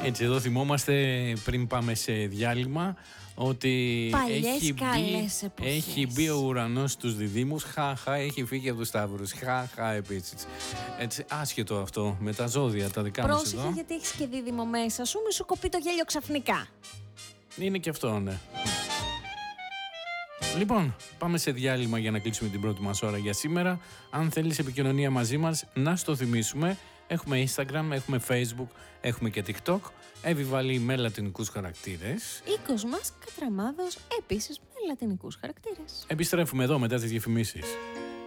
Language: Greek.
Έτσι, εδώ θυμόμαστε πριν πάμε σε διάλειμμα ότι έχει μπει ο ουρανός στους διδύμους. Χαχα, έχει φύγει από τους Σταύρους. Χαχα, επίσης. Έτσι, άσχετο αυτό με τα ζώδια τα δικά μας εδώ. Πρόσεχε, γιατί έχεις και δίδυμο μέσα σου, μη σου κοπεί το γέλιο ξαφνικά. Είναι και αυτό, ναι. Λοιπόν, πάμε σε διάλειμμα για να κλείσουμε την πρώτη μας ώρα για σήμερα. Αν θέλεις επικοινωνία μαζί μας, να στο θυμίσουμε. Έχουμε Instagram, έχουμε Facebook, έχουμε και TikTok. Εβιβαλή με λατινικούς χαρακτήρες. Οίκος μας Κατραμάδος, επίσης με λατινικούς χαρακτήρες. Επιστρέφουμε εδώ μετά τις διαφημίσεις.